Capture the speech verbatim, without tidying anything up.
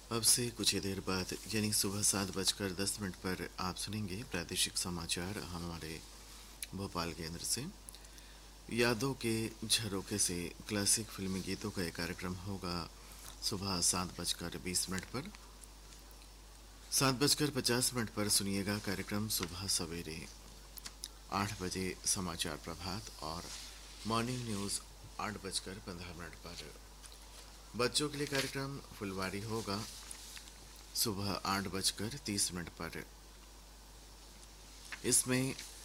अब से कुछ ही देर बाद यानी सुबह सात बजकर दस मिनट पर आप सुनेंगे प्रादेशिक समाचार हमारे भोपाल केंद्र से। यादों के झरोखे से क्लासिक फिल्मी गीतों का एक कार्यक्रम होगा सुबह सात बजकर बीस मिनट पर। सात बजकर पचास मिनट पर सुनिएगा कार्यक्रम सुबह सवेरे। आठ बजे समाचार प्रभात और मॉर्निंग न्यूज़ आठ बजकर पंद्रह मिनट पर। बच्चों के लिए कार्यक्रम फुलवारी होगा सुबह आठ बजकर तीस मिनट पर। इसमें